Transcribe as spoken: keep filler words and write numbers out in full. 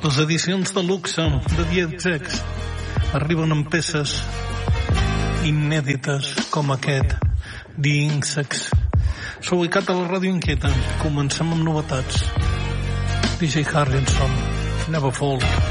Les edicions de luxe de The Execs arriben amb peces inèdites com aquest, The Insects. S'ha ubicat a la Ràdio Inquieta. Comencem amb novetats. D J Harrison, Never Fall.